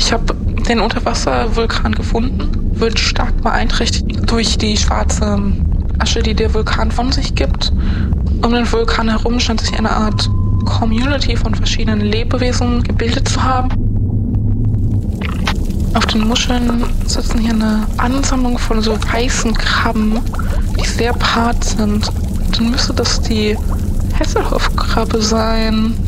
Ich habe den Unterwasservulkan gefunden, wird stark beeinträchtigt durch die schwarze Asche, die der Vulkan von sich gibt. Um den Vulkan herum scheint sich eine Art Community von verschiedenen Lebewesen gebildet zu haben. Auf den Muscheln sitzen hier eine Ansammlung von so weißen Krabben, die sehr behaart sind. Dann müsste das die Hasselhoff-Krabbe sein.